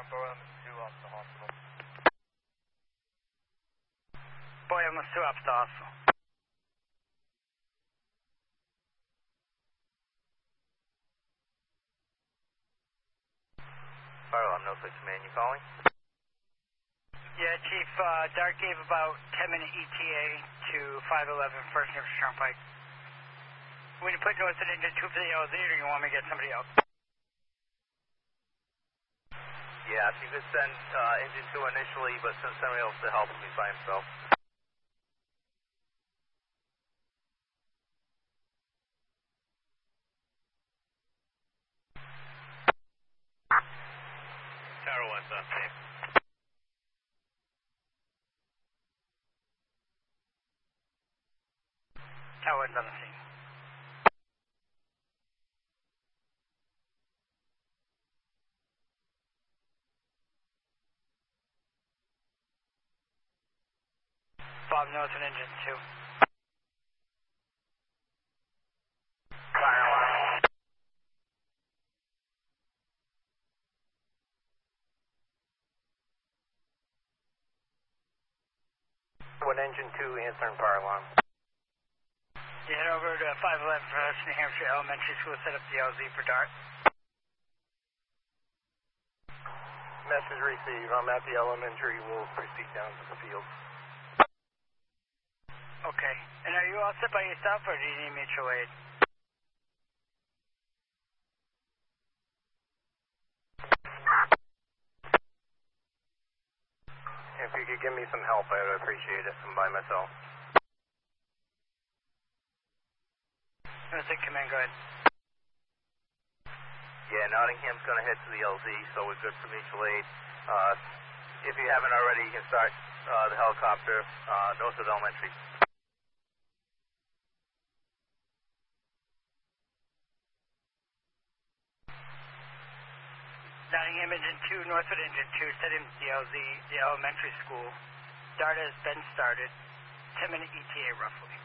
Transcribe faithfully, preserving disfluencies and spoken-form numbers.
on Boy Lemons two off the hospital. Boy Lemons two off the hospital. Fire alarm, no fix, man. You calling? Yeah, Chief. Uh, Dart gave about ten minute E T A to five eleven First Neighbors Turnpike. When you put North and Engine two for the L Z, or you want me to get somebody else? Yeah, if you could send uh, Engine two initially, but send somebody else to help him, he's by himself. Tower one's on safe. Tower one's on the scene. Bob North and Engine two. Fire alarm. One Engine two answering fire alarm. You head over to five eleven First New Hampshire Elementary School, set up the L Z for Dart. Message received. I'm at the elementary. We'll proceed down to the field. Okay. And are you all set by yourself, or do you need mutual aid? If you could give me some help, I would appreciate it. I'm by myself. Music, come in, go ahead. Yeah, Nottingham's going to head to the L Z, so we're good for mutual aid. Uh, if you haven't already, you can start uh, the helicopter uh, north of elementary. Nottingham Engine two, Northwood Engine two, set into the L Z, the elementary school. Dart has been started. ten minute E T A roughly.